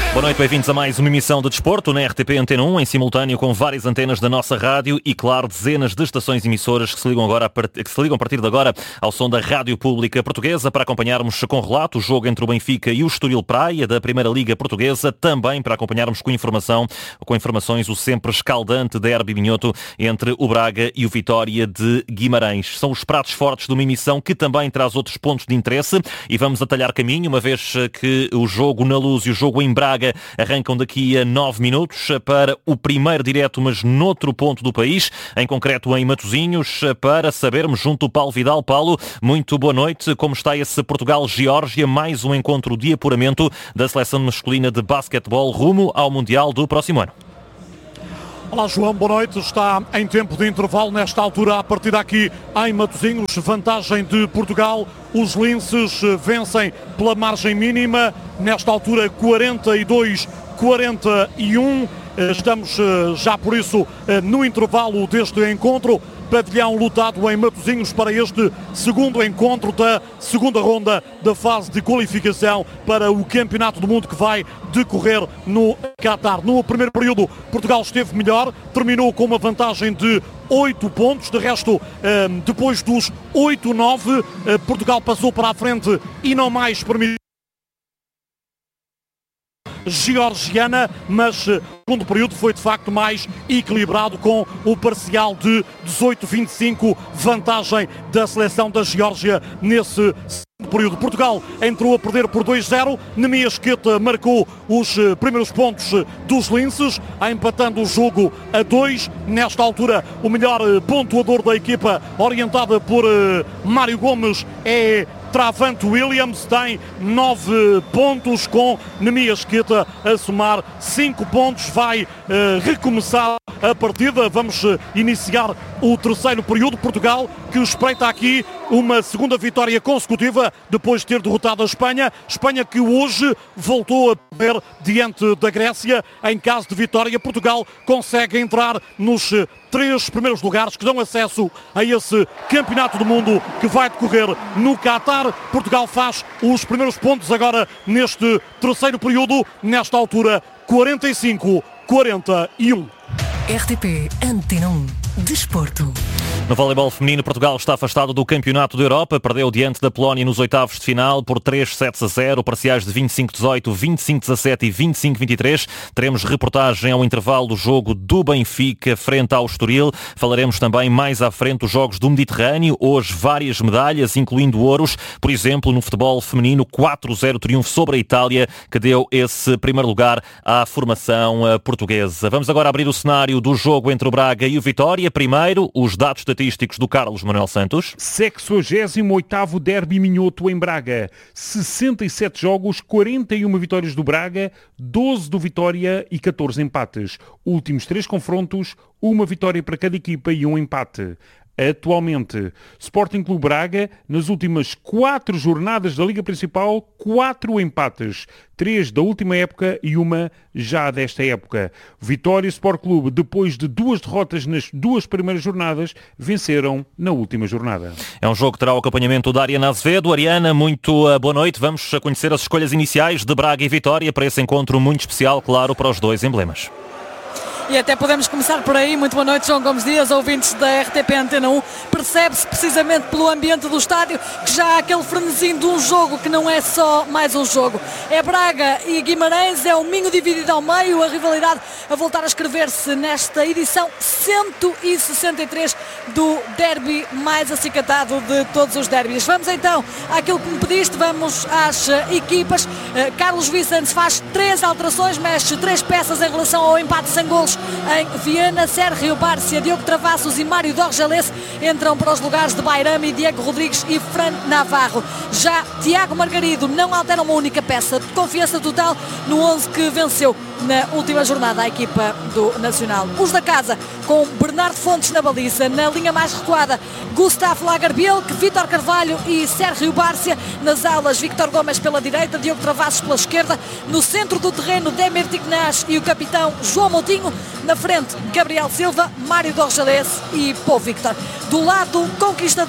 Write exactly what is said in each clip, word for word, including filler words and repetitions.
Boa noite, bem-vindos a mais uma emissão de desporto na R T P Antena um, em simultâneo com várias antenas da nossa rádio e, claro, dezenas de estações emissoras que se ligam, agora a part... que se ligam a partir de agora ao som da Rádio Pública Portuguesa para acompanharmos com relato o jogo entre o Benfica e o Estoril Praia da Primeira Liga Portuguesa, também para acompanharmos com informação, com informações o sempre escaldante derby minhoto entre o Braga e o Vitória de Guimarães. São os pratos fortes de uma emissão que também traz outros pontos de interesse e vamos atalhar caminho, uma vez que o jogo na Luz e o jogo em Braga arrancam daqui a nove minutos para o primeiro direto, mas noutro ponto do país, em concreto em Matosinhos, para sabermos junto do Paulo Vidal. Paulo, muito boa noite. Como está esse Portugal-Geórgia? Mais um encontro de apuramento da seleção masculina de basquetebol rumo ao Mundial do próximo ano. Olá João, boa noite. Está em tempo de intervalo nesta altura, a partir daqui em Matosinhos, vantagem de Portugal. Os linces vencem pela margem mínima, nesta altura quarenta e dois a quarenta e um. Estamos já por isso no intervalo deste encontro. Pavilhão lotado em Matosinhos para este segundo encontro da segunda ronda da fase de qualificação para o Campeonato do Mundo que vai decorrer no Qatar. No primeiro período, Portugal esteve melhor, terminou com uma vantagem de oito pontos. De resto, depois dos oito nove, Portugal passou para a frente e não mais permitiu georgiana, mas o segundo período foi de facto mais equilibrado, com o parcial de dezoito a vinte e cinco, vantagem da seleção da Geórgia nesse segundo período. Portugal entrou a perder por dois a zero, Nemias Queta marcou os primeiros pontos dos linces, empatando o jogo a dois. Nesta altura, o melhor pontuador da equipa, orientada por Mário Gomes, é Travante Williams, tem nove pontos, com Nemias Queta a somar cinco pontos. Vai uh, recomeçar a partida. Vamos uh, iniciar o terceiro período. Portugal que espreita aqui uma segunda vitória consecutiva depois de ter derrotado a Espanha. Espanha que hoje voltou a perder diante da Grécia. Em caso de vitória, Portugal consegue entrar nos uh, três primeiros lugares que dão acesso a esse Campeonato do Mundo que vai decorrer no Qatar. Portugal faz os primeiros pontos agora neste terceiro período, nesta altura quarenta e cinco a quarenta e um. R T P Antena um Desporto. No voleibol feminino, Portugal está afastado do Campeonato da Europa. Perdeu diante da Polónia nos oitavos de final por três sets a zero, parciais de vinte e cinco a dezoito, vinte e cinco a dezassete e vinte e cinco a vinte e três. Teremos reportagem ao intervalo do jogo do Benfica frente ao Estoril. Falaremos também mais à frente dos Jogos do Mediterrâneo. Hoje várias medalhas, incluindo ouros. Por exemplo, no futebol feminino, quatro a zero triunfo sobre a Itália, que deu esse primeiro lugar à formação portuguesa. Vamos agora abrir o cenário do jogo entre o Braga e o Vitória. Primeiro, os dados estatísticos do Carlos Manuel Santos. sexagésimo oitavo derby minhoto em Braga. sessenta e sete jogos, quarenta e uma vitórias do Braga, doze do Vitória e catorze empates. Últimos três confrontos, uma vitória para cada equipa e um empate. Atualmente, Sporting Clube Braga, nas últimas quatro jornadas da Liga Principal, quatro empates, três da última época e uma já desta época. Vitória e Sport Clube, depois de duas derrotas nas duas primeiras jornadas, venceram na última jornada. É um jogo que terá o acompanhamento da Ariana Azevedo. Ariana, muito boa noite. Vamos conhecer as escolhas iniciais de Braga e Vitória para esse encontro muito especial, claro, para os dois emblemas. E até podemos começar por aí. Muito boa noite, João Gomes Dias, ouvintes da R T P Antena um. Percebe-se precisamente pelo ambiente do estádio que já há aquele frenesim de um jogo que não é só mais um jogo. É Braga e Guimarães, é o Minho dividido ao meio, a rivalidade a voltar a escrever-se nesta edição cento e sessenta e três do derby mais acicatado de todos os derbys. Vamos então àquilo que me pediste, vamos às uh, equipas. Uh, Carlos Vicente faz três alterações, mexe três peças em relação ao empate sem golos em Viana. Sérgio Bárcia, Diogo Travassos e Mário Dorjalese entram para os lugares de Bairami, Diego Rodrigues e Fran Navarro. Já Tiago Margarido não altera uma única peça, de confiança total no onze que venceu na última jornada a equipa do Nacional. Os da casa, com Bernardo Fontes na baliza, na linha mais recuada Gustavo Lagerbielke, Vítor Carvalho e Sérgio Bárcia, nas alas Víctor Gomes pela direita, Diogo Travassos pela esquerda, no centro do terreno Demir Tignas e o capitão João Moutinho, na frente Gabriel Silva, Mário Dorjalese e Paul Victor. Do lado conquistador,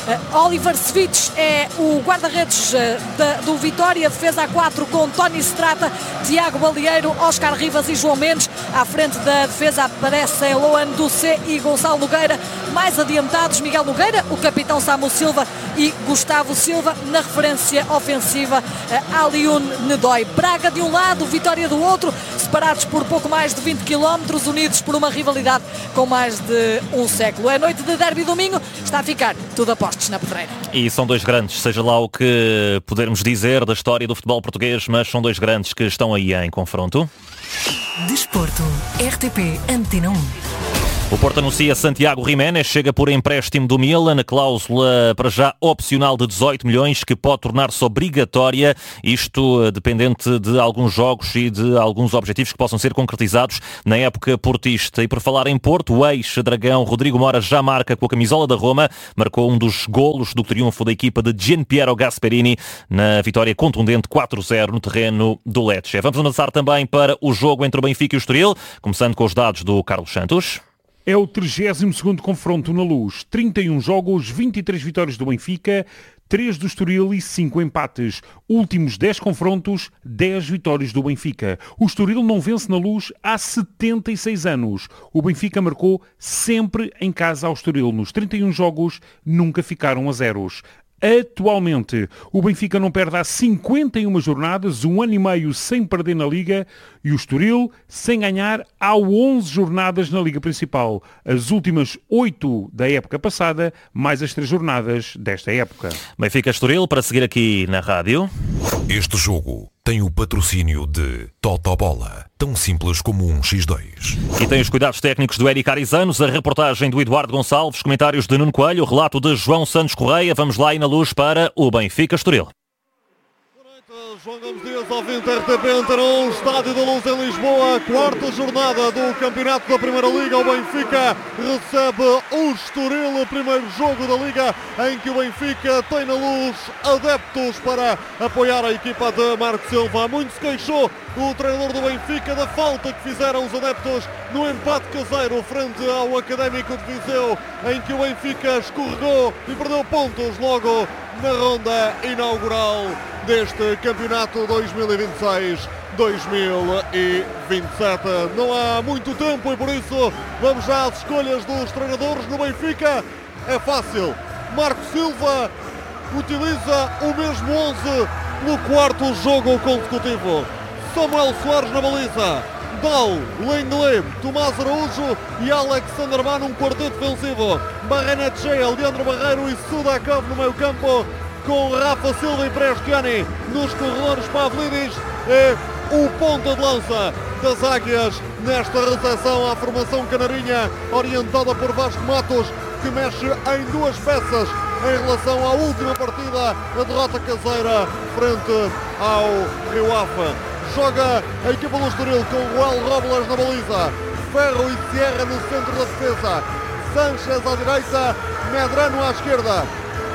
Oliver Svitz é o guarda-redes do Vitória, defesa a quatro com Tony Strata, Tiago Balieiro, Oscar Rivas e João Mendes. À frente da defesa aparecem Loan Ducé e Gonçalo Nogueira. Mais adiantados, Miguel Nogueira, o capitão Samu Silva e Gustavo Silva. Na referência ofensiva, Aliun Nedói. Braga de um lado, Vitória do outro, separados por pouco mais de vinte quilómetros, unidos por uma rivalidade com mais de um século. É noite de derby domingo, está a ficar tudo a postos na pedreira. E são dois grandes, seja lá o que pudermos dizer da história do futebol português, mas são dois grandes que estão aí em confronto. Desporto, R T P Antena um. O Porto anuncia Santiago Giménez, chega por empréstimo do Milan, cláusula para já opcional de dezoito milhões que pode tornar-se obrigatória, isto dependente de alguns jogos e de alguns objetivos que possam ser concretizados na época portista. E por falar em Porto, o ex-dragão Rodrigo Mora já marca com a camisola da Roma, marcou um dos golos do triunfo da equipa de Gianpiero Gasperini na vitória contundente quatro a zero no terreno do Lecce. Vamos avançar também para o jogo entre o Benfica e o Estoril, começando com os dados do Carlos Santos. É o trigésimo segundo confronto na Luz. trinta e um jogos, vinte e três vitórias do Benfica, três do Estoril e cinco empates. Últimos dez confrontos, dez vitórias do Benfica. O Estoril não vence na Luz há setenta e seis anos. O Benfica marcou sempre em casa ao Estoril. Nos trinta e um jogos, nunca ficaram a zeros. Atualmente, o Benfica não perde há cinquenta e uma jornadas, um ano e meio sem perder na Liga, e o Estoril sem ganhar há onze jornadas na Liga Principal. As últimas oito da época passada, mais as três jornadas desta época. Benfica-Estoril, para seguir aqui na rádio. Este jogo tem o patrocínio de Totobola, tão simples como um xis dois. E tem os cuidados técnicos do Eric Arizanos, a reportagem do Eduardo Gonçalves, comentários de Nuno Coelho, o relato de João Santos Correia. Vamos lá e na Luz para o Benfica-Estoril. João Gomes Dias, ao vinte, R T P Antena um, Estádio da Luz em Lisboa, quarta jornada do Campeonato da Primeira Liga. O Benfica recebe o Estoril, o primeiro jogo da Liga em que o Benfica tem na Luz adeptos para apoiar a equipa de Marco Silva. Muito se queixou o treinador do Benfica da falta que fizeram os adeptos no empate caseiro frente ao Académico de Viseu, em que o Benfica escorregou e perdeu pontos logo na ronda inaugural deste campeonato dois mil e vinte e seis dois mil e vinte e sete. Não há muito tempo e por isso vamos já às escolhas dos treinadores no Benfica. É fácil. Marco Silva utiliza o mesmo onze no quarto jogo consecutivo. Samuel Soares na baliza. Dal, Lenglet, Tomás Araújo e Alexander Mann, um quarteto defensivo. Barrenetxea, Leandro Barreiro e Sudakov no meio campo, com Rafa Silva e Prestiani nos corredores. Pavlidis é o ponta de lança das Águias nesta recepção à formação canarinha, orientada por Vasco Matos, que mexe em duas peças em relação à última partida, a derrota caseira frente ao Rio Ave. Joga a equipa do Estoril com Joel Robles na baliza, Ferro e Sierra no centro da defesa, Sanchez à direita, Medrano à esquerda.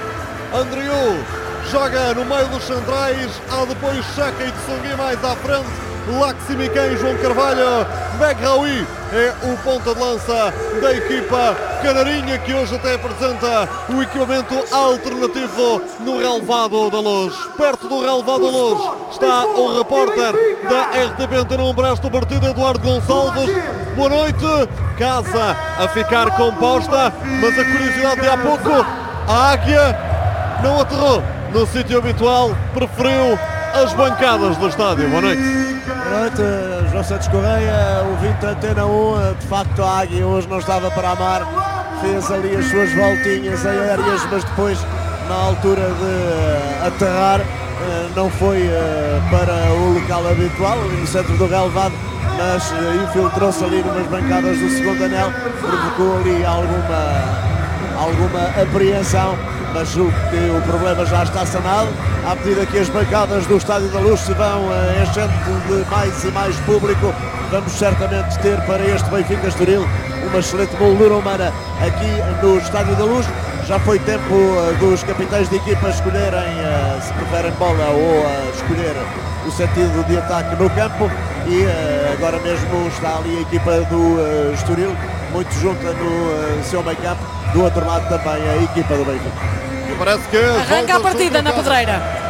Andriu joga no meio dos centrais, há depois Checa e Tsungui mais à frente, Laximican e João Carvalho. Begraoui é o ponta de lança da equipa canarinha, que hoje até apresenta o equipamento alternativo no relevado da Luz. Perto do relevado da Luz está o repórter da R T P Antena um para esta partida, Eduardo Gonçalves. Boa noite. Casa a ficar composta, mas a curiosidade de há pouco, a Águia não aterrou no sítio habitual, preferiu as bancadas do estádio. Boa noite. Boa noite, João Santos Correia, ouvinte da Antena um. De facto, a Águia hoje não estava para amar, fez ali as suas voltinhas aéreas, mas depois, na altura de aterrar, não foi para o local habitual, ali no centro do relevado, mas infiltrou-se ali numas bancadas do segundo anel, provocou ali alguma, alguma apreensão, mas julgo que o problema já está sanado. À medida que as bancadas do Estádio da Luz se vão enchendo de mais e mais público, vamos certamente ter para este Benfica Estoril uma excelente moldura humana aqui no Estádio da Luz. Já foi tempo dos capitães de equipa escolherem se preferem bola ou escolher o sentido de ataque no campo, e agora mesmo está ali a equipa do Estoril muito junta no seu meio campo. Do outro lado também a equipa do Benfica. Parece que arranca a partida na pedreira.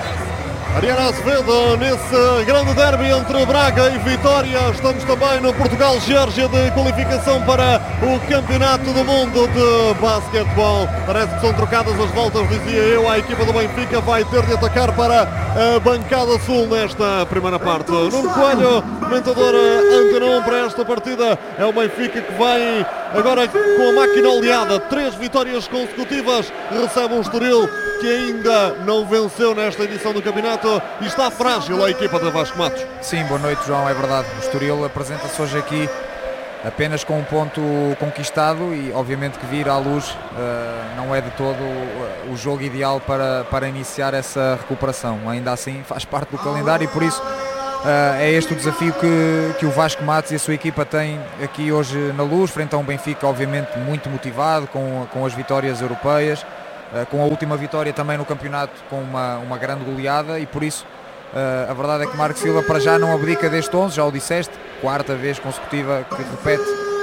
Ariana Azevedo nesse grande derby entre Braga e Vitória. Estamos também no Portugal-Geórgia de qualificação para o Campeonato do Mundo de Basquetebol. Parece que são trocadas as voltas, dizia eu. A equipa do Benfica vai ter de atacar para a bancada sul nesta primeira parte. Nuno Coelho, comentador Antena um para esta partida. É o Benfica que vai agora com a máquina oleada. Três vitórias consecutivas. Recebe um Estoril que ainda não venceu nesta edição do campeonato e está frágil a equipa de Vasco Matos. Sim, boa noite, João, é verdade. O Estoril apresenta-se hoje aqui apenas com um ponto conquistado e obviamente que vir à luz uh, não é de todo o, o jogo ideal para, para iniciar essa recuperação. Ainda assim faz parte do calendário e por isso uh, é este o desafio que, que o Vasco Matos e a sua equipa têm aqui hoje na luz, frente a um Benfica obviamente muito motivado com, com as vitórias europeias. Uh, com a última vitória também no campeonato com uma, uma grande goleada e por isso uh, a verdade é que Marco Silva para já não abdica deste onze, já o disseste, quarta vez consecutiva que repete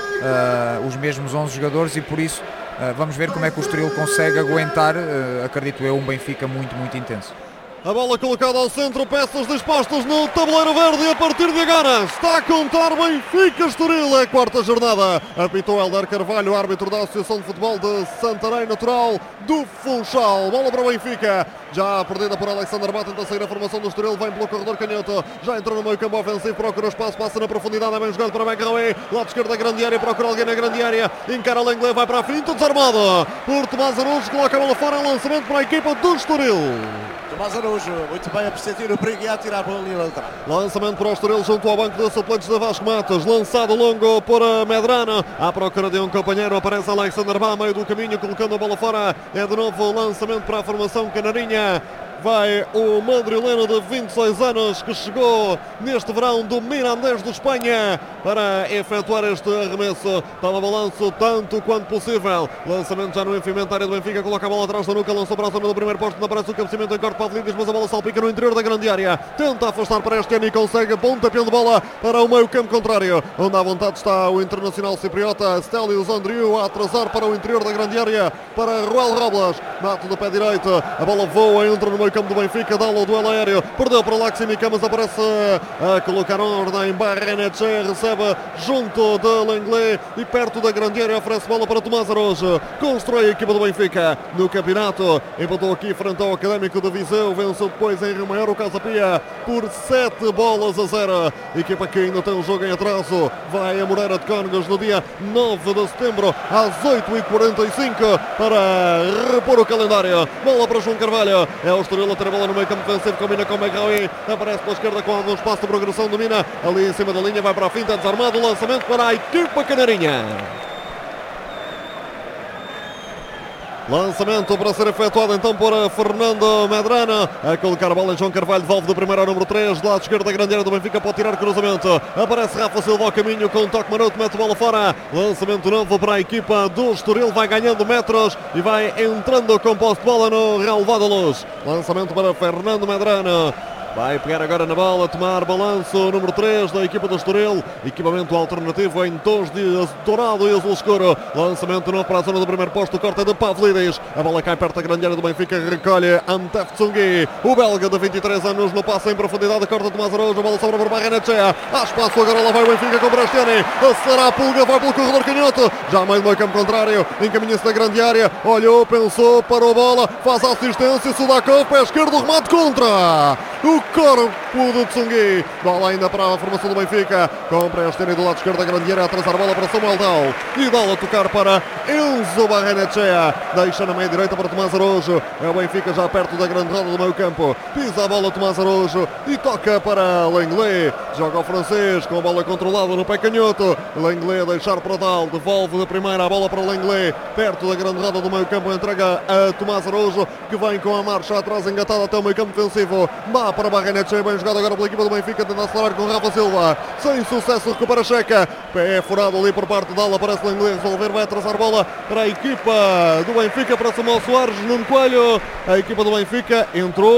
uh, os mesmos onze jogadores e por isso uh, vamos ver como é que o Estoril consegue aguentar, uh, acredito eu, um Benfica muito, muito intenso. A bola colocada ao centro, peças dispostas no tabuleiro verde e a partir de agora está a contar Benfica Estoril, é a quarta jornada. Apitou Helder Carvalho, árbitro da Associação de Futebol de Santarém, natural do Funchal. Bola para o Benfica, já perdida por Alexander Bá, tenta sair a formação do Estoril, vem pelo corredor canhoto, já entrou no meio campo ofensivo, procura espaço, passa na profundidade, é bem jogado para Begraoui, lado esquerdo da grande área, procura alguém na grande área, encara Lenglet, vai para a finta, desarmado por Tomás Araújo, coloca a bola fora, em lançamento para a equipa do Estoril. Tomás Araújo, muito bem a perceber o perigo e a tirar a bola ali lateral. Lançamento para o Estoril junto ao banco de suplentes de Vasco Matos, lançado longo por Medrano, à procura de um companheiro, aparece Alexander Bá, meio do caminho, colocando a bola fora, é de novo lançamento para a formação canarinha. Vai o madrileno de vinte e seis anos que chegou neste verão do Mirandés de Espanha para efetuar este arremesso. Toma balanço tanto quanto possível. Lançamento já no enfiamento, área do Benfica, coloca a bola atrás da nuca, lançou para a zona do primeiro posto, não aparece o cabeceamento em corte para Pavlidis, mas a bola salpica no interior da grande área. Tenta afastar para este ano e consegue pontapé de bola para o meio campo contrário, onde à vontade está o internacional cipriota Stelios Andriu a atrasar para o interior da grande área para Ruel Robles. Bate do pé direito, a bola voa, entra no meio campo do Benfica, dá o duelo aéreo, perdeu para o Laximica, mas aparece a colocar ordem. Barrenetxea recebe junto de Lenglet e perto da grande área, oferece bola para Tomás Araújo, constrói a equipa do Benfica no campeonato, empatou aqui frente ao Académico de Viseu, venceu depois em Rio Maior o Casa Pia por sete bolas a zero, equipa que ainda tem um jogo em atraso, vai a Moreira de Cónegos no dia nove de setembro às oito e quarenta e cinco para repor o calendário. Bola para João Carvalho, é o Estoril a ter a bola no meio campo defensivo, combina com o Begraoui, aparece pela esquerda com algum espaço de progressão, domina ali em cima da linha, vai para a finta, desarmado, lançamento para a equipa canarinha. Lançamento para ser efetuado então por Fernando Medrano, a colocar a bola em João Carvalho, devolve do primeiro ao número três, do lado esquerdo da grande área do Benfica, pode tirar cruzamento, aparece Rafa Silva ao caminho com um toque maroto, mete a bola fora, lançamento novo para a equipa do Estoril, vai ganhando metros e vai entrando com posse de bola no relevado da luz. Lançamento para Fernando Medrano. Vai pegar agora na bola, tomar balanço, número três da equipa do Estoril. Equipamento alternativo em tons de dourado e azul escuro. Lançamento novo para a zona do primeiro posto, corta de Pavlidis. A bola cai perto da grande área do Benfica, recolhe Antef Tsungui. O belga de vinte e três anos no passe em profundidade, corta Tomás Araújo, a bola sobra para Barrenetxea. Há espaço, agora lá vai o Benfica com Brestiani. Acelera a pulga, vai pelo corredor canhoto. Já meio do meio campo contrário, encaminha-se da grande área. Olhou, pensou, parou a bola, faz a assistência, Sudakov, pé esquerdo, remate contra o corpo do Tsungui. Bola ainda para a formação do Benfica, com Brestiani do lado esquerdo da grande área, a atrasar a bola para Samuel Dal. E bola a tocar para Enzo Barrenetxea. Deixa na meia direita para Tomás Araújo. É o Benfica já perto da grande roda do meio campo. Pisa a bola Tomás Araújo e toca para Lenglet. Joga o francês com a bola controlada no pé canhoto. Lenglet a deixar para Dal. Devolve da primeira a bola para Lenglet. Perto da grande roda do meio campo, entrega a Tomás Araújo, que vem com a marcha atrás engatada até o meio campo defensivo. Dá para Barrenetxea, bem jogado agora pela equipa do Benfica, tenta acelerar com Rafa Silva. Sem sucesso, recupera Checa. Pé furado ali por parte de Dal. Aparece Lenglet resolver, vai atrasar a bola para a equipa do Benfica, para Samuel Soares. Nuno Coelho, a equipa do Benfica entrou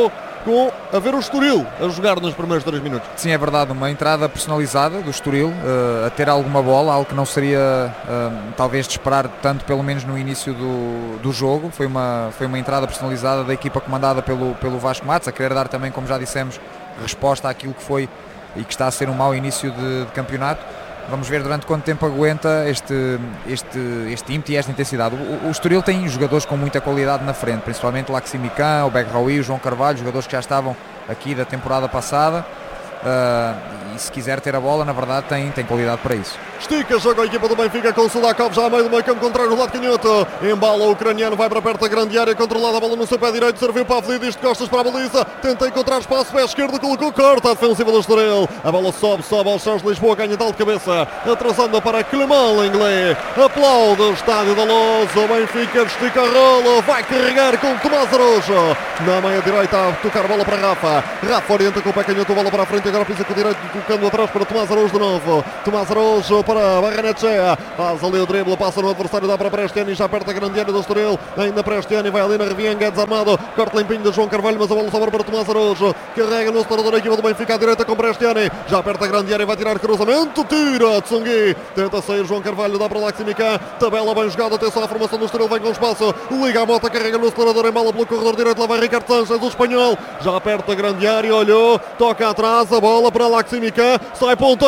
com a ver o Estoril a jogar nos primeiros três minutos. Sim, é verdade, uma entrada personalizada do Estoril, uh, a ter alguma bola, algo que não seria uh, talvez de esperar tanto, pelo menos no início do, do jogo. Foi uma, foi uma entrada personalizada da equipa comandada pelo, pelo Vasco Matos, a querer dar também, como já dissemos, resposta àquilo que foi e que está a ser um mau início de, de campeonato. Vamos ver durante quanto tempo aguenta este, este, este ímpeto e esta intensidade. O, o Estoril tem jogadores com muita qualidade na frente, principalmente o Laximican, o Begraoui, o João Carvalho, jogadores que já estavam aqui da temporada passada. Uh, e se quiser ter a bola, na verdade tem, tem qualidade para isso. Estica, joga a equipa do Benfica com o Sudakov já a meio do meio campo contrário do lado canhoto. Embala o ucraniano, vai para perto da grande área, controlada a bola no seu pé direito, serviu para a Pavlidis de costas para a baliza, tenta encontrar espaço, pé esquerdo, colocou, corta a defensiva do Estoril. A bola sobe, sobe aos chãos de Lisboa, ganha tal de cabeça, atrasando para Clement Lenglet. Aplaude o estádio da Luz, o Benfica estica a rola, vai carregar com Tomás Araújo. Na meia direita a tocar a bola para Rafa. Rafa orienta com o pé canhoto, a bola para a frente, agora pisa com o direito, colocando atrás para Tomás Araújo de novo. Tomás Araújo para Barrenetxea, faz ali o drible, passa no adversário, dá para Prestiani, já perto da grande área do Estoril, ainda Prestiani, vai ali na Revianga, é desarmado, corte limpinho de João Carvalho, mas a bola sobra para Tomás Araújo, carrega no separador a equipa do Benfica à direita com Prestiani, já perto da grande área, vai tirar cruzamento, tira Tsungui, tenta sair João Carvalho, dá para Laximican, tabela bem jogada, atenção à formação do Estoril, vem com espaço, liga a bota, carrega no acelerador, embala pelo corredor direito, lá vai Ricardo Sanches, o espanhol, já perto da grande área, olhou, toca atrás, a bola para Laximican, sai ponta,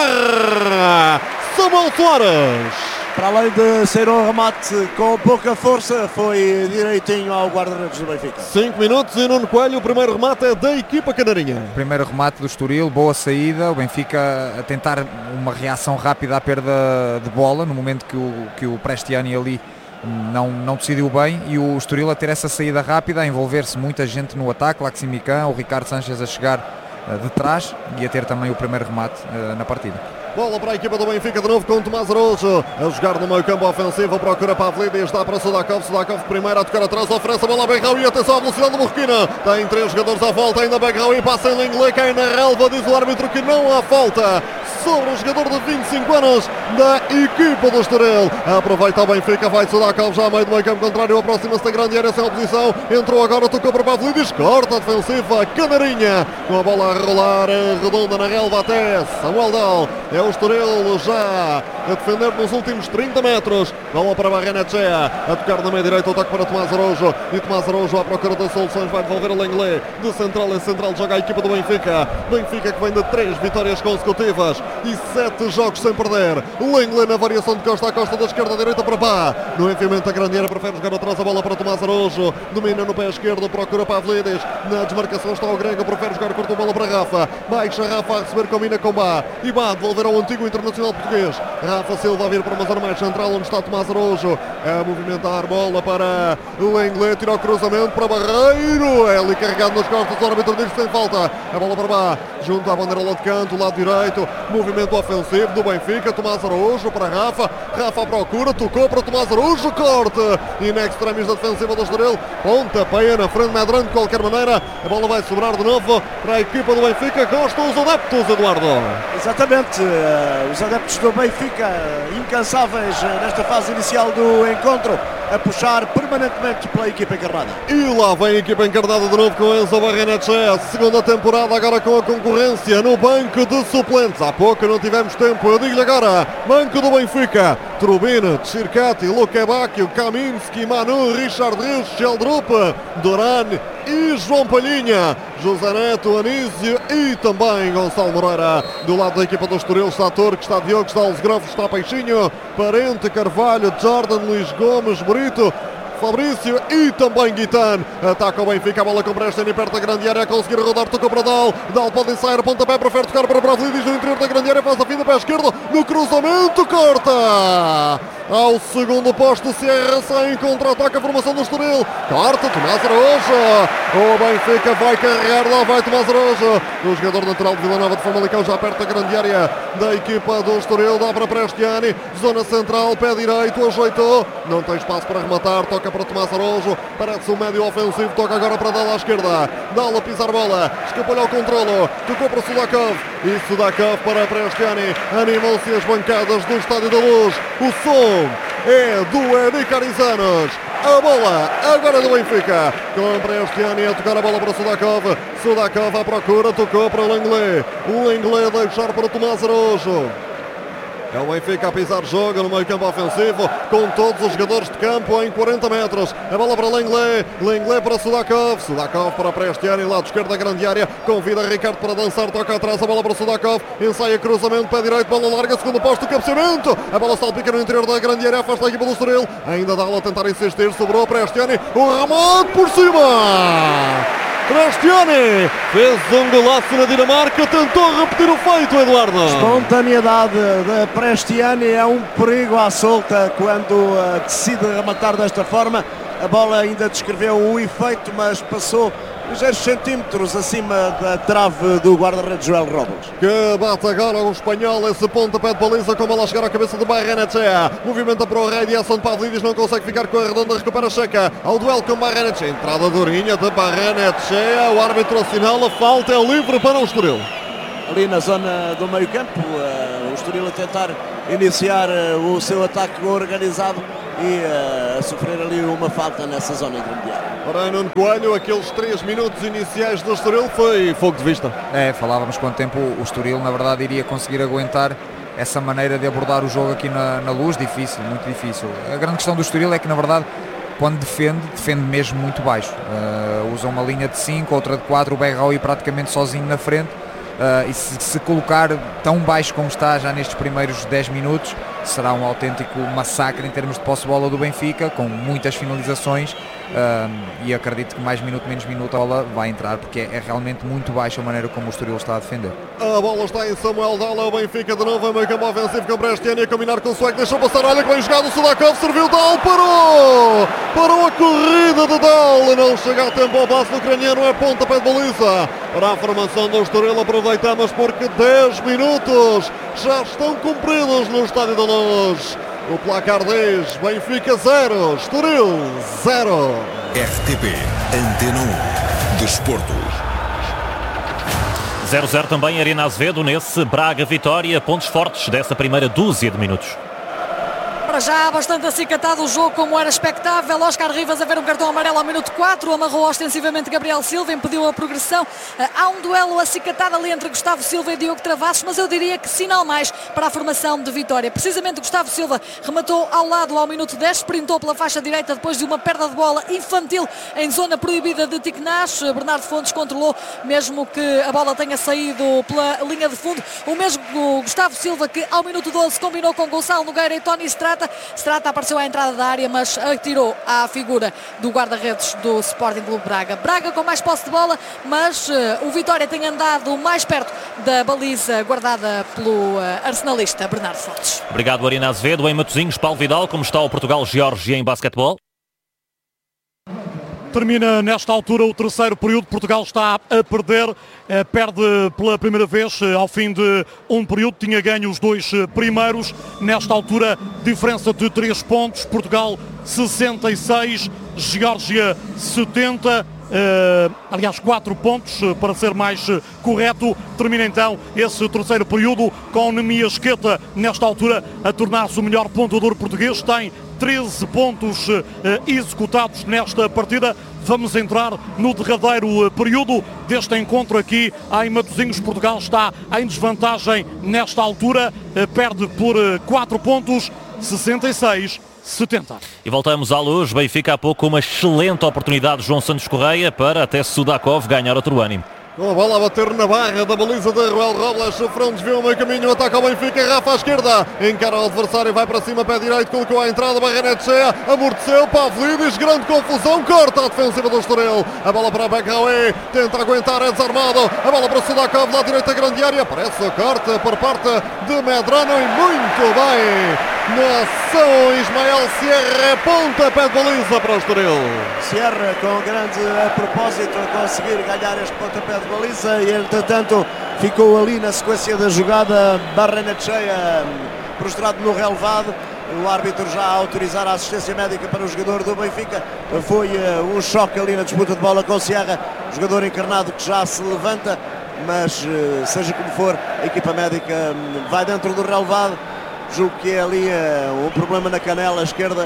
pega! Samuel Soares! Para além de ser um remate com pouca força, foi direitinho ao guarda-redes do Benfica. cinco minutos e Nuno Coelho, o primeiro remate é da equipa canarinha. Primeiro remate do Estoril, boa saída, o Benfica a tentar uma reação rápida à perda de bola, no momento que o, que o Prestiani ali não, não decidiu bem, e o Estoril a ter essa saída rápida, a envolver-se muita gente no ataque, Laximican, o Ricardo Sanches a chegar de trás e a ter também o primeiro remate uh, na partida. Bola para a equipa do Benfica de novo com Tomás Araújo a jogar no meio campo ofensivo, procura Pavlidis, dá para Sudakov, Sudakov primeiro a tocar atrás, oferece a bola a Begraoui, atenção à velocidade do Marroquina, tem três jogadores à volta, ainda Begraoui passa em Lenglet, cai na relva, diz o árbitro que não há falta sobre o jogador de vinte e cinco anos da equipa do Estoril. Aproveita o Benfica, vai Sudakov já a meio do meio campo contrário, aproxima-se da grande área sem oposição, entrou agora, tocou para Pavlidis, corta a defensiva Canarinha, com a bola a rolar redonda na relva até Samuel Dal. É o Estoril já a defender nos últimos trinta metros. Bola para Barrenetxea, a tocar na meia direita, o toque para Tomás Araújo, e Tomás Araújo à procura das soluções, vai devolver a Lenglet, de central em central joga a equipa do Benfica. Benfica que vem de três vitórias consecutivas e sete jogos sem perder. Lenglet na variação de costa a costa, da esquerda à direita para Pá, no enfiamento da grande área, prefere jogar atrás, a bola para Tomás Araújo, domina no pé esquerdo, procura Pavlidis, na desmarcação está o grego, prefere jogar, corta a bola para Rafa, baixa Rafa a receber, combina com Bá, e Bá devolver ao antigo internacional português. Rafa Silva a vir para uma zona mais central onde está Tomás Araújo a movimentar, bola para o Lenglet, tira o cruzamento para Barreiro, é ali carregado nas costas, o árbitro diz que sem falta, a bola para Bá, junto à bandeira lá de canto, lado direito, movimento ofensivo do Benfica, Tomás Araújo para Rafa, Rafa à procura, tocou para Tomás Araújo, corte, e na extremis da defensiva do Estoril, pontapé na frente, Medrano de qualquer maneira, a bola vai sobrar de novo para a equipa do Benfica, gostam os adeptos, Eduardo. Exatamente, uh, os adeptos do Benfica incansáveis nesta fase inicial do encontro, a puxar permanentemente pela equipa encarnada. E lá vem a equipa encarnada de novo com Enzo Barrenetxea, segunda temporada agora com a concorrência no banco de suplentes. Há pouco não tivemos tempo, eu digo-lhe agora, banco do Benfica, Trubin, Circati, Luque Bacchio, Kaminski, Manu, Richard Rios, Sheldrup, Duran e João Palhinha, José Neto, Anísio e também Gonçalo Moreira. Do lado da equipa do Estoril está Torque, está Diogo, está Alsgrof, está Peixinho, Parente, Carvalho, Jordan, Luís Gomes, Brito, Fabrício e também Guitano. Ataca o Benfica, a bola com Prestiani perto da grande área, a conseguir rodar, tocou para Dal. Dal pode ensaiar, pontapé, prefere tocar para Pavlidis no interior da grande área, faz a fim do pé esquerdo, no cruzamento, corta! Ao segundo posto, Sierra sem contra-ataque a formação do Estoril. Corta, Tomás Araújo. O Benfica vai carregar, lá vai Tomás Araújo. O jogador natural de Vila Nova de Famalicão, já perto da grande área da equipa do Estoril, dá para Prestiani, zona central, pé direito, ajeitou, não tem espaço para rematar, toca para Tomás Araújo, parece um médio ofensivo, toca agora para Dal à esquerda, Dal a pisar bola, escapou-lhe ao controlo, tocou para Sudakov, e Sudakov para Prestiani, animam-se as bancadas do Estádio da Luz, o som é do Henrique Arizanos, a bola agora do Benfica, com Prestiani a tocar a bola para Sudakov, Sudakov à procura, tocou para o Lenglet, o Lenglet a deixar para Tomás Araújo. É o Benfica a pisar jogo no meio campo ofensivo, com todos os jogadores de campo em quarenta metros. A bola para Lenglet, Lenglet para Sudakov, Sudakov para Prestiani, lado esquerdo da grande área, convida Ricardo para dançar, toca atrás, a bola para Sudakov, ensaia cruzamento, pé direito, bola larga, segundo posto, cabeceamento, a bola salpica no interior da grande área, afasta a equipa do Estoril, ainda dá a tentar insistir, sobrou a Prestiani, o remate por cima! Prestiani fez um golaço na Dinamarca, tentou repetir o feito, Eduardo. Espontaneidade de Prestiani é um perigo à solta quando uh, decide rematar desta forma. A bola ainda descreveu o efeito, mas passou ligeiros centímetros acima da trave do guarda-redes Joel Robles. Que bate agora o espanhol, esse pontapé de baliza com a bola a chegar à cabeça de Barrenetxea. Movimenta para o rei de ação de Pavlidis, não consegue ficar com a redonda, recupera Checa. Ao duelo com Barrenetxea, entrada durinha de Barrenetxea, o árbitro assinala a falta, é livre para o Estoril. Ali na zona do meio campo, uh, o Estoril a tentar iniciar uh, o seu ataque organizado e uh, a sofrer ali uma falta nessa zona intermediária. Para Nuno Coelho, aqueles três minutos iniciais do Estoril foi fogo de vista. É, falávamos quanto tempo o Estoril na verdade iria conseguir aguentar essa maneira de abordar o jogo aqui na, na Luz, difícil, muito difícil. A grande questão do Estoril é que na verdade quando defende, defende mesmo muito baixo. Uh, usa uma linha de cinco, outra de quatro, o Berraui praticamente sozinho na frente. Uh, e se, se colocar tão baixo como está já nestes primeiros dez minutos, será um autêntico massacre em termos de posse de bola do Benfica, com muitas finalizações, uh, e acredito que mais minuto, menos minuto a bola vai entrar, porque é, é realmente muito baixa a maneira como o Estoril está a defender. A bola está em Samuel Dalla, o Benfica de novo em meio campo ofensivo com Prestiani a combinar com o Sueco, deixou passar, olha que bem jogado, o Sudakov serviu, Dalla parou, parou a corrida de Dalla, não chega a tempo ao passo do ucraniano, é pontapé de baliza para a formação do Estoril. Aproveitamos porque dez minutos já estão cumpridos no Estádio da Luz. O placar diz Benfica zero, Estoril zero. R T P Antena um Desporto. zero zero também Arena Azevedo nesse Braga-Vitória, pontos fortes dessa primeira dúzia de minutos. Para já bastante acicatado o jogo como era expectável. Oscar Rivas a ver um cartão amarelo ao minuto quatro, amarrou ostensivamente Gabriel Silva, impediu a progressão. Há um duelo acicatado ali entre Gustavo Silva e Diogo Travassos, mas eu diria que sinal mais para a formação de Vitória. Precisamente Gustavo Silva rematou ao lado ao minuto dez, sprintou pela faixa direita depois de uma perda de bola infantil em zona proibida de Tiquenás. Bernardo Fontes controlou, mesmo que a bola tenha saído pela linha de fundo. O mesmo Gustavo Silva que ao minuto doze combinou com Gonçalo Nogueira e Tony Strata. Strata apareceu à entrada da área, mas atirou à figura do guarda-redes do Sporting Clube Braga. Braga com mais posse de bola, mas uh, o Vitória tem andado mais perto da baliza guardada pelo uh, arsenalista Bernardo Fontes. Obrigado, Arina Azevedo. Em Matosinhos, Paulo Vidal, como está o Portugal-Geórgia em basquetebol? Termina nesta altura o terceiro período. Portugal está a perder, eh, perde pela primeira vez eh, ao fim de um período. Tinha ganho os dois eh, primeiros. Nesta altura, diferença de três pontos. Portugal sessenta e seis, Geórgia setenta. Uh, aliás, quatro pontos, uh, para ser mais uh, correto. Termina então esse terceiro período com Nemias Queta, nesta altura, a tornar-se o melhor pontuador português. Tem treze pontos uh, executados nesta partida. Vamos entrar no derradeiro uh, período deste encontro aqui em Matosinhos. Portugal está em desvantagem nesta altura, uh, perde por uh, quatro pontos, sessenta e seis setenta. E voltamos à Luz. Benfica há pouco uma excelente oportunidade de João Santos Correia para até Sudakov ganhar outro ânimo. Com a bola a bater na barra da baliza de Ruel Robles, Sofrão desviou o meio caminho, ataca ao Benfica, Rafa à esquerda, encara o adversário, vai para cima, pé direito, colocou a entrada, Barrenetxea, amorteceu, Pavlidis, grande confusão, corta a defensiva do Estoril, a bola para Berraui, tenta aguentar, é desarmado, a bola para Sudakov, lá direita, grande área, aparece o corte por parte de Medrano e muito bem na ação, Ismael Sierra, ponta, pé de baliza para o Estoril. Sierra com grande a propósito a conseguir ganhar este pontapé de baliza e entretanto ficou ali na sequência da jogada Barrenetxea prostrado no relevado. O árbitro já a autorizar a assistência médica para o jogador do Benfica. Foi uh, um choque ali na disputa de bola com Sierra, jogador encarnado que já se levanta, mas uh, seja como for, a equipa médica um, vai dentro do relevado. Julgo que é ali uh, um problema na canela esquerda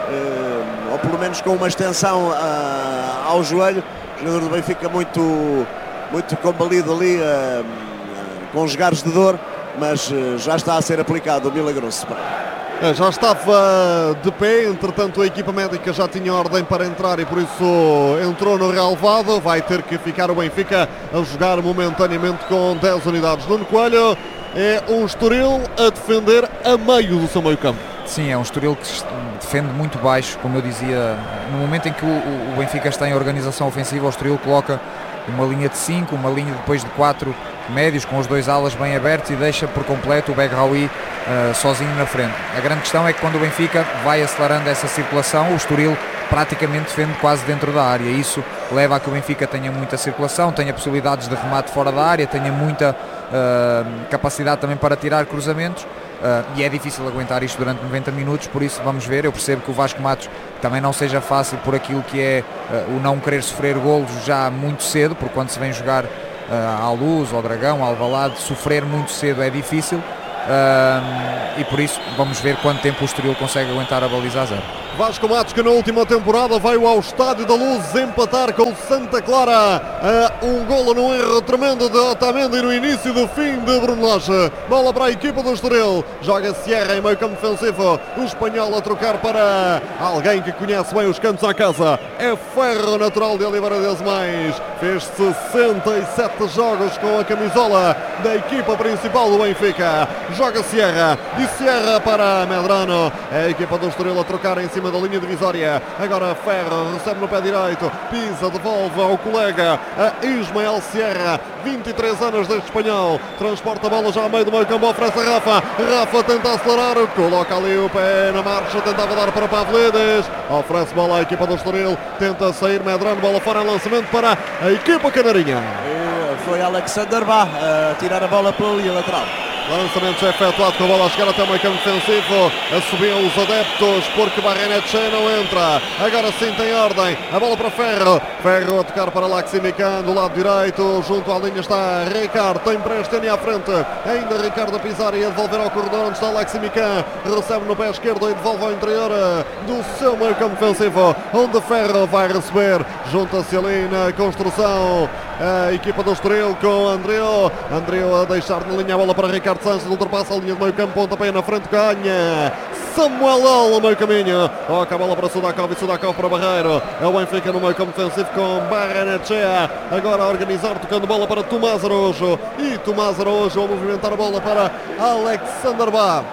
ou pelo menos com uma extensão uh, ao joelho. O jogador do Benfica muito, muito combalido ali, uh, com os gares de dor, mas uh, já está a ser aplicado o milagroso spray. É, já estava de pé, entretanto a equipa médica já tinha ordem para entrar e por isso entrou no relevado. Vai ter que ficar o Benfica a jogar momentaneamente com dez unidades. Nuno Coelho, é um Estoril a defender a meio do seu meio campo. Sim, é um Estoril que defende muito baixo, como eu dizia. No momento em que o, o Benfica está em organização ofensiva, o Estoril coloca uma linha de cinco, uma linha depois de quatro médios, com os dois alas bem abertos, e deixa por completo o Begraoui uh, sozinho na frente. A grande questão é que quando o Benfica vai acelerando essa circulação, o Estoril praticamente defende quase dentro da área. Isso leva a que o Benfica tenha muita circulação, tenha possibilidades de remate fora da área, tenha muita uh, capacidade também para tirar cruzamentos. Uh, e é difícil aguentar isto durante noventa minutos, por isso vamos ver. Eu percebo que o Vasco Matos também não seja fácil por aquilo que é uh, o não querer sofrer golos já muito cedo, porque quando se vem jogar uh, à Luz, ao Dragão, ao Alvalade, sofrer muito cedo é difícil, uh, e por isso vamos ver quanto tempo o Estoril consegue aguentar a baliza a zero. Vasco Matos, que na última temporada veio ao Estádio da Luz empatar com o Santa Clara, uh, um golo num erro tremendo de Otamendi no início do fim de Bruno Lage. Bola para a equipa do Estoril, joga Sierra em meio campo defensivo, o espanhol a trocar para alguém que conhece bem os cantos à casa, é Ferro, natural de Oliveira de Azeméis, fez sessenta e sete jogos com a camisola da equipa principal do Benfica, joga Sierra, de Sierra para Medrano, é a equipa do Estoril a trocar em cima da linha divisória. Agora Ferro recebe no pé direito, pisa, devolve ao colega a Ismael Sierra, vinte e três anos deste espanhol, transporta a bola já ao meio do meio campo, oferece a Rafa, Rafa tenta acelerar, coloca ali o pé na marcha, tentava dar para Pavlidis, oferece bola à equipa do Estoril, tenta sair Medrano, bola fora em lançamento para a equipa canarinha. E foi Alexander Bá a tirar a bola pela linha lateral. Lançamento efetuado com a bola a chegar até o meio campo defensivo, subiam os adeptos porque Barrenetxea não entra, agora sim tem ordem, a bola para Ferro, Ferro a tocar para Laximican do lado direito, junto à linha está Ricardo, tem Presteni à frente, ainda Ricardo a pisar e a devolver ao corredor onde está Laximican, recebe no pé esquerdo e devolve ao interior do seu meio campo defensivo, onde Ferro vai receber, junta-se ali na construção a equipa do Estoril com Andreu, Andreu a deixar na linha a bola para Ricardo Sanches, ultrapassa a linha do meio campo, pontapé na frente, ganha Samuel Al no meio caminho, toca a bola para Sudakov e Sudakov para Barreiro, é o Benfica no meio campo defensivo com Barrenetxea, agora a organizar, tocando bola para Tomás Araújo, e Tomás Araújo a movimentar a bola para Alexander Bá.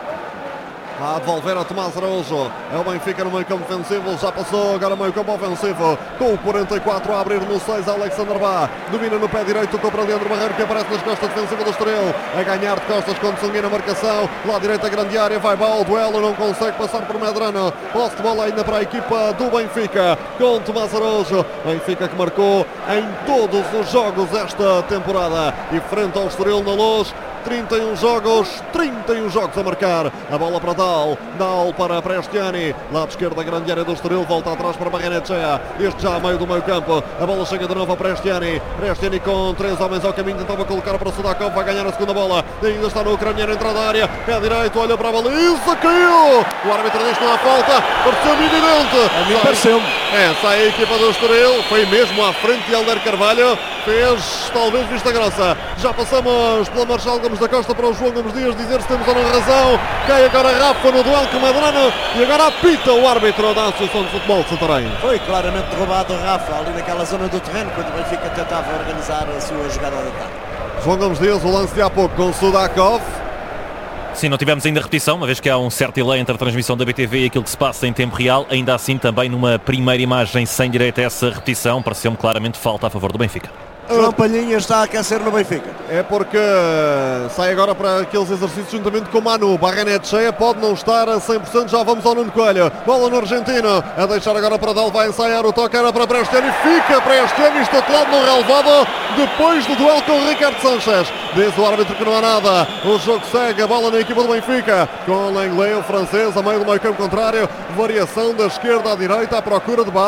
A devolver a Tomás Araújo, é o Benfica no meio campo defensivo, já passou, agora meio campo ofensivo, com o quarenta e quatro a abrir no seis, Alexander Bá, domina no pé direito, tocou para Leandro Barreiro, que aparece nas costas defensivas do Estoril, a ganhar de costas com Tsonguin na marcação, lá direita grande área, vai Bá ao duelo, não consegue passar por Medrano, posse de bola ainda para a equipa do Benfica, com Tomás Araújo, Benfica que marcou em todos os jogos esta temporada, e frente ao Estoril na Luz, trinta e um jogos, trinta e um jogos a marcar, a bola para Dal, Dal para Prestiani, lado esquerdo da grande área do Estoril, volta atrás para Barrenetxea, este já a meio do meio campo, a bola chega de novo a Prestiani, Prestiani com três homens ao caminho, tentava colocar para Sudakov, vai ganhar a segunda bola, ainda está no ucraniano, entrada da área, pé direito, olha para a baliza, caiu, o árbitro diz que não há falta, pareceu-me evidente, a mim pareceu-me, é, sai a equipa do Estoril, foi mesmo à frente de Helder Carvalho, fez talvez vista grossa, já passamos pela Marchal Gomes da Costa para o João Gomes Dias dizer se temos ou não razão, cai agora Rafa no duelo com Medrano e agora apita o árbitro da Associação de Futebol de Santarém. Foi claramente derrubado Rafa ali naquela zona do terreno quando o Benfica tentava organizar a sua jogada de ataque. João Gomes Dias, o lance de há pouco com Sudakov. Sim, não tivemos ainda repetição, uma vez que há um certo delay entre a transmissão da B T V e aquilo que se passa em tempo real, ainda assim também numa primeira imagem sem direito a essa repetição, pareceu-me claramente falta a favor do Benfica. João Palhinha está a aquecer no Benfica. É porque sai agora para aqueles exercícios juntamente com Manu. Barrenetxea pode não estar a cem por cento, já vamos ao Nuno Coelho. Bola no argentino, a deixar agora para Dal, vai ensaiar o toque, era para Prestiani, fica Prestiani estatelado no relevado depois do duelo com o Ricardo Sanches. Diz o árbitro que não há nada, o jogo segue, a bola na equipa do Benfica, com Lenglet, o francês, a meio do meio campo contrário, variação da esquerda à direita, à procura de Bá.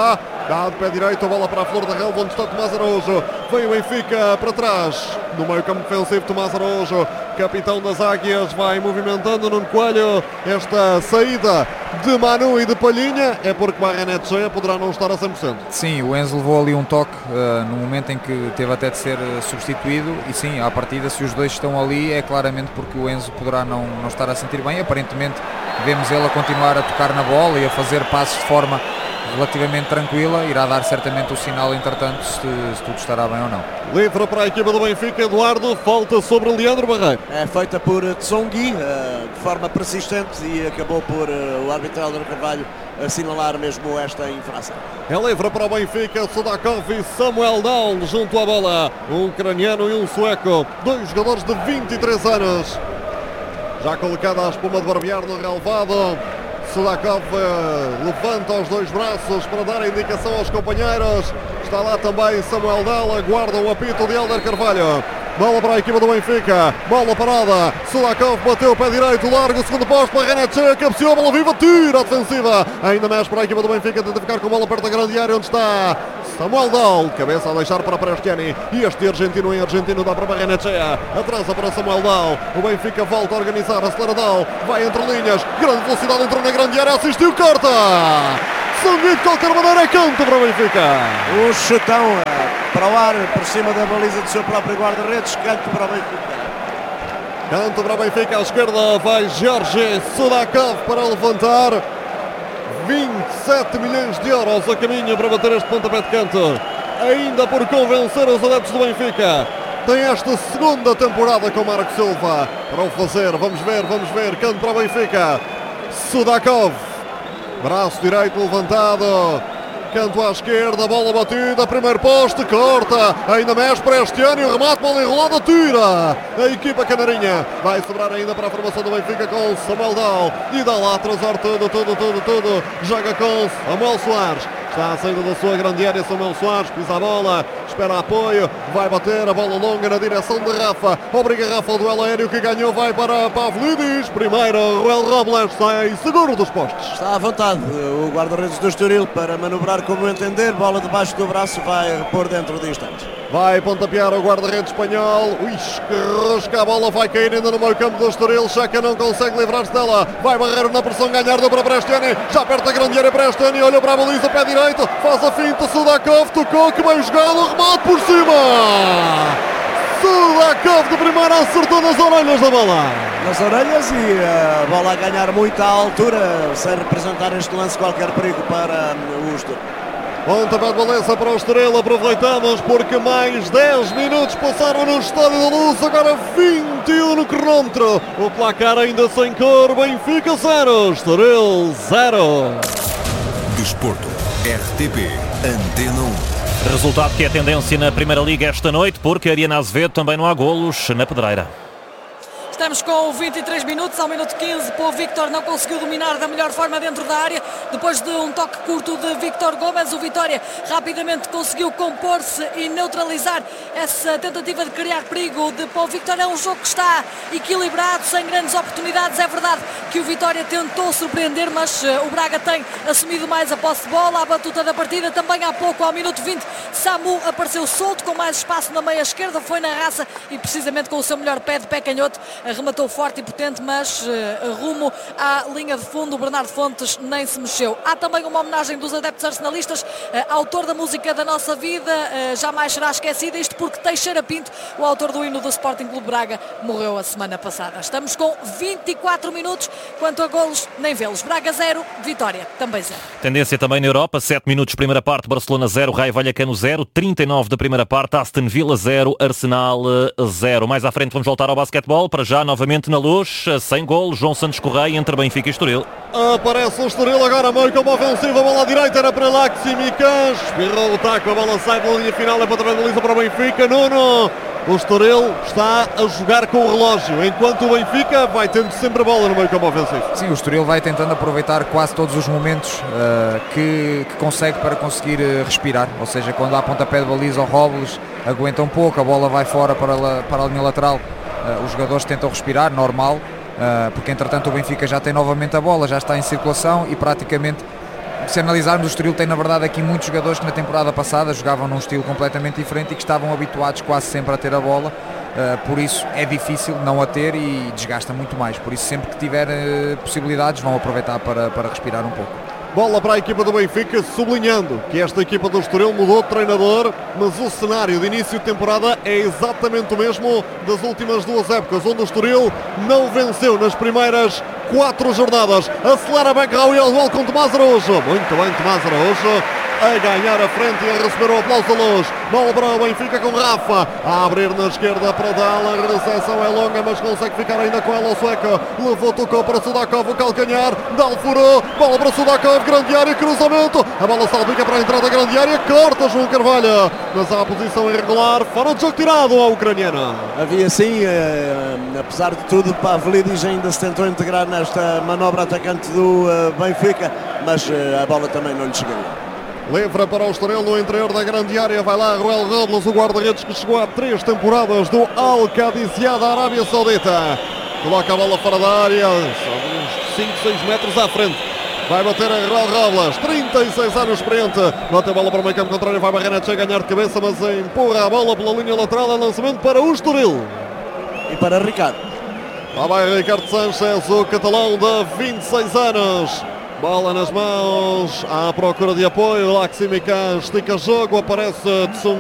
Dá de pé direito, a bola para a flor da relva, onde está Tomás Araújo. Vem o Benfica para trás. No meio campo defensivo, Tomás Araújo, capitão das Águias, vai movimentando Nuno Coelho. Esta saída de Manu e de Palhinha é porque Barrenetxea poderá não estar a cem por cento. Sim, o Enzo levou ali um toque uh, no momento em que teve até de ser uh, substituído. E sim, à partida, se os dois estão ali, é claramente porque o Enzo poderá não, não estar a sentir bem. Aparentemente, vemos ele a continuar a tocar na bola e a fazer passos de forma relativamente tranquila, irá dar certamente o sinal entretanto se, se tudo estará bem ou não. Livre para a equipa do Benfica, Eduardo, falta sobre Leandro Barreiro. É feita por Tsongi, uh, de forma persistente, e acabou por uh, o árbitro Hélder Carvalho assinalar mesmo esta infração. É livre para o Benfica, Sudakov e Samuel Dahl junto à bola, um ucraniano e um sueco, dois jogadores de vinte e três anos. Já colocada a espuma de barbear no relvado. Sudakov uh, levanta os dois braços para dar a indicação aos companheiros. Está lá também Samuel Dahl, aguarda o apito de Hélder Carvalho. Bola para a equipa do Benfica, bola parada. Sudakov bateu o pé direito, larga o segundo posto para Barrenetxea, cabeceou a bola viva, tira a defensiva. Ainda mais para a equipa do Benfica, tenta ficar com a bola perto da grande área, onde está Samuel Dahl, cabeça a deixar para Prestiani. E este argentino em argentino dá para Barrenetxea, atrasa para Samuel Dahl. O Benfica volta a organizar, acelera Dahl, vai entre linhas, grande velocidade, entrou na grande área, assistiu, corta. Sangue de qualquer maneira, é canto para o Benfica. Um chutão para o ar, por cima da baliza do seu próprio guarda-redes, canto para o Benfica. Canto para o Benfica, à esquerda vai Jorge Sudakov para levantar. vinte e sete milhões de euros a caminho para bater este pontapé de canto. Ainda por convencer os adeptos do Benfica. Tem esta segunda temporada com Marco Silva para o fazer. Vamos ver, vamos ver. Canto para o Benfica. Sudakov. Braço direito levantado. Canto à esquerda, bola batida, primeiro poste, corta, ainda mexe para este ano e o remate, bola enrolada, tira a equipa canarinha. Vai sobrar ainda para a formação do Benfica com Samuel Dahl e dá lá atrasar tudo, tudo, tudo, tudo. Joga com Samuel Soares. Está a saída da sua grande área, Samuel Soares, pisa a bola, espera apoio, vai bater a bola longa na direção de Rafa, obriga Rafa ao duelo aéreo que ganhou, vai para Pavlidis, primeiro Ruel Robles, sai seguro dos postos. Está à vontade o guarda-redes do Estoril para manobrar como entender, bola debaixo do braço, vai repor dentro de instantes. Vai pontapear o guarda-redes espanhol. Ui, que rosca, a bola vai cair ainda no meio campo do Estoril. Checa não consegue livrar-se dela. Vai Barreiro na pressão, ganhar do para Prestiani. Já perto da grande área Prestiani. Olha para a baliza, pé direito. Faz a finta, Sudakov tocou, que bem jogado. Remate por cima. Sudakov de primeira acertou nas orelhas da bola. Nas orelhas e a bola a ganhar muita altura, sem representar este lance qualquer perigo para o Estoril. Pontapé de baliza para o Estoril, aproveitamos porque mais dez minutos passaram no Estádio da Luz, agora vinte e um no cronômetro. O placar ainda sem cor, Benfica zero, Estoril zero. Desporto, R T P, Antena um. Resultado que é tendência na Primeira Liga esta noite, porque a Ariana Azevedo também não há golos na Pedreira. Estamos com vinte e três minutos, ao minuto quinze, Pau Victor não conseguiu dominar da melhor forma dentro da área, depois de um toque curto de Victor Gomes, o Vitória rapidamente conseguiu compor-se e neutralizar essa tentativa de criar perigo de Pau Victor. É um jogo que está equilibrado, sem grandes oportunidades, é verdade que o Vitória tentou surpreender, mas uh, o Braga tem assumido mais a posse de bola, a batuta da partida. Também há pouco, ao minuto vinte, Samu apareceu solto, com mais espaço na meia esquerda, foi na raça e precisamente com o seu melhor pé de pé canhoto, rematou forte e potente, mas uh, rumo à linha de fundo, o Bernardo Fontes nem se mexeu. Há também uma homenagem dos adeptos arsenalistas, uh, autor da música da nossa vida, uh, jamais será esquecida, isto porque Teixeira Pinto, o autor do hino do Sporting Clube Braga, morreu a semana passada. Estamos com vinte e quatro minutos, quanto a golos, nem vê-los. Braga zero, Vitória também zero. Tendência também na Europa, sete minutos primeira parte, Barcelona zero, Raio Vallecano zero, trinta e nove da primeira parte, Aston Villa zero, Arsenal zero. Mais à frente vamos voltar ao basquetebol, para já novamente na Luz, sem golo, João Santos Correia entre Benfica e Estoril. Aparece o Estoril agora, meio como ofensiva, a bola à direita era para Laximicas, espirrou o taco, a bola sai pela linha final, é para a baliza para o Benfica, Nuno. O Estoril está a jogar com o relógio, enquanto o Benfica vai tendo sempre a bola no meio campo ofensivo. Sim, o Estoril vai tentando aproveitar quase todos os momentos uh, que, que consegue para conseguir uh, respirar, ou seja, quando há pontapé de baliza, o Robles aguenta um pouco, a bola vai fora para a, para a linha lateral, uh, os jogadores tentam respirar, normal, uh, porque entretanto o Benfica já tem novamente a bola, já está em circulação e praticamente se analisarmos, o Estoril tem na verdade aqui muitos jogadores que na temporada passada jogavam num estilo completamente diferente e que estavam habituados quase sempre a ter a bola, uh, por isso é difícil não a ter e desgasta muito mais, por isso sempre que tiver uh, possibilidades vão aproveitar para, para respirar um pouco. Bola para a equipa do Benfica, sublinhando que esta equipa do Estoril mudou de treinador, mas o cenário de início de temporada é exatamente o mesmo das últimas duas épocas, onde o Estoril não venceu nas primeiras quatro jornadas. Acelera bem Raul, gol com Tomás Araújo. Muito bem Tomás Araújo a ganhar a frente e a receber o aplauso da luz. Bola para o Benfica com Rafa, a abrir na esquerda para Dala, a recepção é longa, mas consegue ficar ainda com ela o sueco. Levou, tocou para Sudakov, o calcanhar, Dal furou, bola para Sudakov, grande área, cruzamento, a bola salpica para a entrada da grande área, corta João Carvalho, mas há a posição irregular, fora de jogo tirado ao ucraniano. Havia sim, eh, apesar de tudo, Pavlidis ainda se tentou integrar nesta manobra atacante do eh, Benfica, mas eh, a bola também não lhe chegaria. Livre para o Estoril no interior da grande área. Vai lá Ruel Robles, o guarda-redes que chegou há três temporadas do Al-Qadisiyah da Arábia Saudita. Coloca a bola fora da área, uns cinco, seis metros à frente. Vai bater a Ruel Robles, trinta e seis anos experiente. Bate a bola para o meio campo contrário, vai Barrenetxe a ganhar de cabeça, mas empurra a bola pela linha lateral. É lançamento para o Estoril. E para Ricardo. Lá vai Ricardo Sanchez, o catalão de vinte e seis anos. Bola nas mãos, à procura de apoio, Laximica estica jogo, aparece Tsung.